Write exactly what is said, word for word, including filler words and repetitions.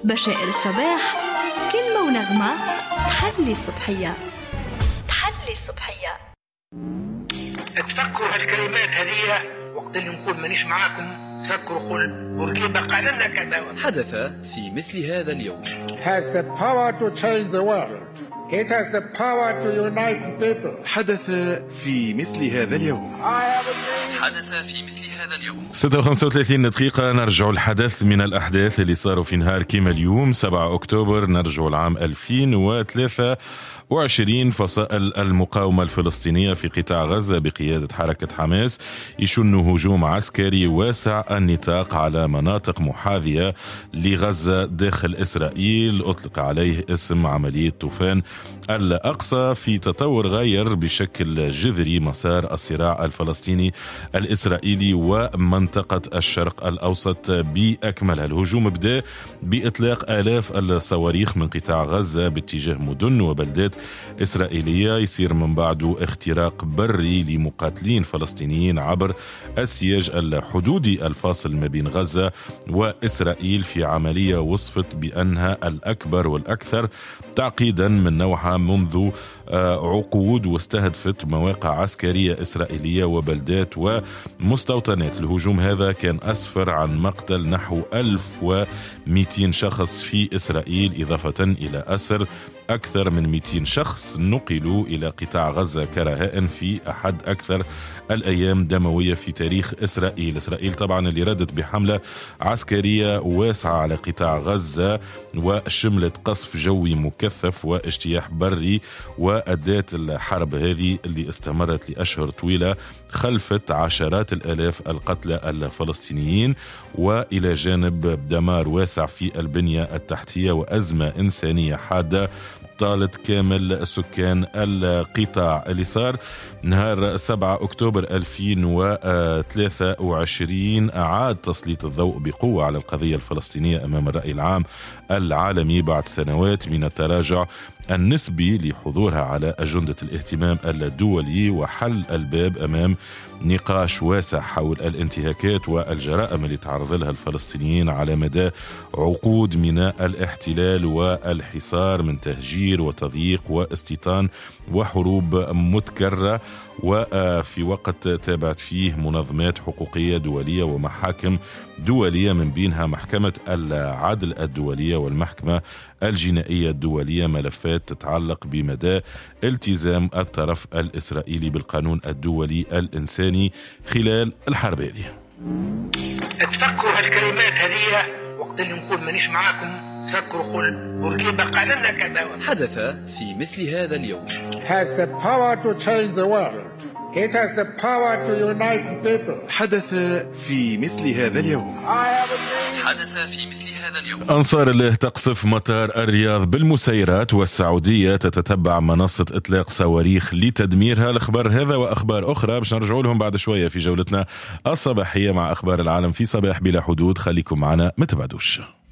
بشائر الصباح، كلمة ونغمة تحلي الصبحية. تحلي الصبحية. تفكروا هالكلمات هذه وقت اللي نقول مانيش معاكم، تفكروا قول بورقيبة قال لنا كذا. حدث في مثل هذا اليوم. has the power to change the world. It has the power to unite people. حدث في مثل هذا اليوم. حدث في مثل هذا اليوم. ستة وخمسة وثلاثين دقيقة نرجع الحدث من الأحداث اللي صاروا في نهار كيما اليوم سبعة أكتوبر. نرجع العام ألفين وثلاثة وعشرين. فصائل المقاومة الفلسطينية في قطاع غزة بقيادة حركة حماس يشن هجوم عسكري واسع النطاق على مناطق محاذية لغزة داخل إسرائيل، أطلق عليه اسم عملية طوفان الأقصى، في تطور غير بشكل جذري مسار الصراع الفلسطيني الإسرائيلي ومنطقة الشرق الأوسط بأكملها. الهجوم بدأ بإطلاق آلاف الصواريخ من قطاع غزة باتجاه مدن وبلدات إسرائيلية، يصير من بعده اختراق بري لمقاتلين فلسطينيين عبر السياج الحدودي الفاصل ما بين غزة وإسرائيل في عملية وصفت بأنها الأكبر والأكثر تعقيدا من نوعها منذ عقود، واستهدفت مواقع عسكرية إسرائيلية وبلدات ومستوطنات. الهجوم هذا كان أسفر عن مقتل نحو ألف ومئتين شخص في إسرائيل، إضافة إلى أسر أكثر من مئتين شخص نقلوا إلى قطاع غزة كرهائن في أحد أكثر الأيام دموية في تاريخ إسرائيل. إسرائيل طبعا اللي ردت بحملة عسكرية واسعة على قطاع غزة وشملت قصف جوي مكثف واجتياح بري، وأدات الحرب هذه اللي استمرت لأشهر طويلة خلفت عشرات الآلاف القتلى الفلسطينيين، وإلى جانب دمار واسع في البنية التحتية وأزمة إنسانية حادة طالت كامل سكان القطاع. اللي صار نهار سبعة أكتوبر ألفين وثلاثة وعشرين أعاد تسليط الضوء بقوة على القضية الفلسطينية أمام الرأي العام العالمي بعد سنوات من التراجع النسبي لحضورها على أجندة الاهتمام الدولي، وحل الباب أمام نقاش واسع حول الانتهاكات والجرائم اللي تعرض لها الفلسطينيين على مدى عقود من الاحتلال والحصار من تهجير وتضييق واستيطان وحروب متكررة، وفي وقت تابعت فيه منظمات حقوقية دولية ومحاكم دولية من بينها محكمة العدل الدولية والمحكمة الجنائية الدولية ملفات تتعلق بمدى التزام الطرف الإسرائيلي بالقانون الدولي الإنساني خلال الحرب هذه. تفكروا هالكلمات هذه وقت اللي نقول مانيش معاكم، تفكروا قول بورقيبة قال لنا كذا. حدث في مثل هذا اليوم. has the power to change the world. It has the power to unite people. حدث في مثل هذا اليوم. حدث في مثل هذا اليوم. أنصار الله تقصف مطار الرياض بالمسيرات، والسعودية تتتبع منصة إطلاق صواريخ لتدميرها. الأخبار هذا وأخبار أخرى باش نرجعوا لهم بعد شوية في جولتنا الصباحية مع أخبار العالم في صباح بلا حدود. خليكم معنا ما تبعدوش.